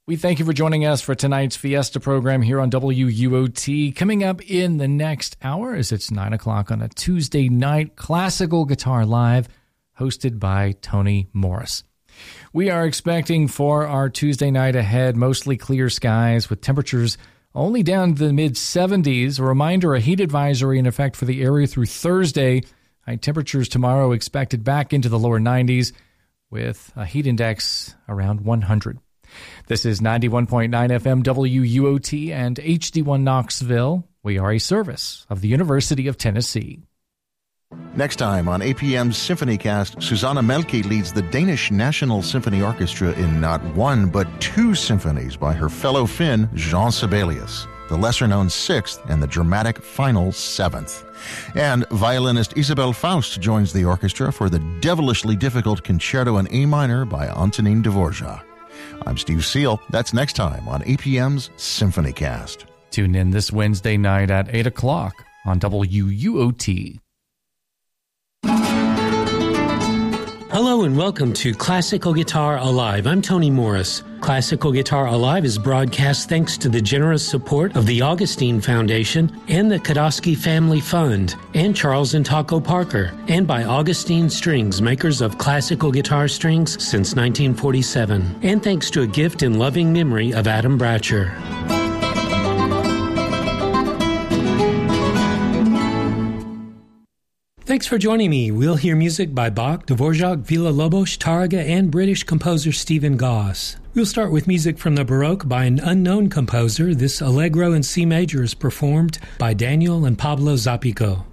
We thank you for joining us for tonight's Fiesta program here on WUOT. Coming up in the next hour, as it's 9 o'clock on a Tuesday night, Classical Guitar Live, hosted by Tony Morris. We are expecting for our Tuesday night ahead mostly clear skies with temperatures only down to the mid-70s. A reminder, a heat advisory in effect for the area through Thursday. High temperatures tomorrow expected back into the lower 90s with a heat index around 100. This is 91.9 FM WUOT and HD1 Knoxville. We are a service of the University of Tennessee. Next time on APM's SymphonyCast, Susanna Melke leads the Danish National Symphony Orchestra in not one but two symphonies by her fellow Finn, Jean Sibelius, the lesser-known Sixth and the dramatic final Seventh. And violinist Isabelle Faust joins the orchestra for the devilishly difficult Concerto in A minor by Antonin Dvorak. I'm Steve Seal. That's next time on APM's SymphonyCast. Tune in this Wednesday night at 8 o'clock on WUOT. Hello and welcome to Classical Guitar Alive. I'm Tony Morris. Classical Guitar Alive is broadcast thanks to the generous support of the Augustine Foundation and the Kodosky Family Fund and Charles and Taco Parker, and by Augustine Strings, makers of classical guitar strings since 1947, and thanks to a gift in loving memory of Adam Bratcher. Thanks for joining me. We'll hear music by Bach, Dvorak, Villa-Lobos, Tárrega, and British composer Stephen Goss. We'll start with music from the Baroque by an unknown composer. This Allegro in C major is performed by Daniel and Pablo Zapico.